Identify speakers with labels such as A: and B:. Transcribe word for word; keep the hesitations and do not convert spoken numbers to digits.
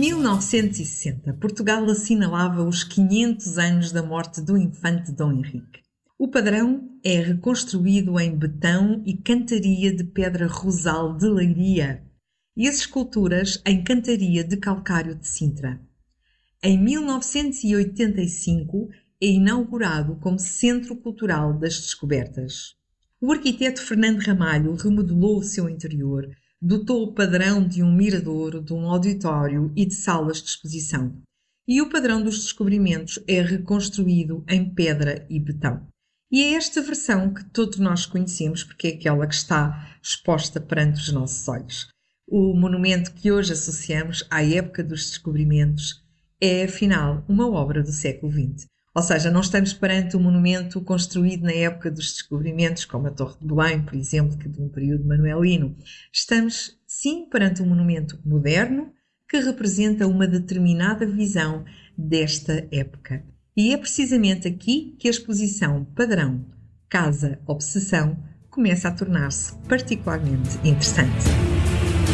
A: mil novecentos e sessenta, Portugal assinalava os quinhentos anos da morte do infante Dom Henrique. O padrão é reconstruído em betão e cantaria de pedra rosal de Leiria e as esculturas em cantaria de calcário de Sintra. Em mil novecentos e oitenta e cinco é inaugurado como Centro Cultural das Descobertas. O arquiteto Fernando Ramalho remodelou o seu interior, dotou o padrão de um mirador, de um auditório e de salas de exposição. E o padrão dos descobrimentos é reconstruído em pedra e betão. E é esta versão que todos nós conhecemos, porque é aquela que está exposta perante os nossos olhos. O monumento que hoje associamos à época dos descobrimentos é, afinal, uma obra do século vinte. Ou seja, não estamos perante um monumento construído na época dos descobrimentos, como a Torre de Belém, por exemplo, que de um período manuelino. Estamos, sim, perante um monumento moderno que representa uma determinada visão desta época. E é precisamente aqui que a exposição Padrão, Casa, Obsessão começa a tornar-se particularmente interessante.